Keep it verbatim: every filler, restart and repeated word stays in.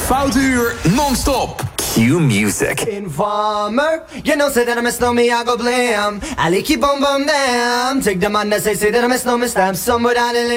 Foute uur non-stop. Q-Music. Informer, you know, say that I miss no me, I go blame. I keep on bum them. Take the man that say, say that I miss no me, stamp somewhere down the lane.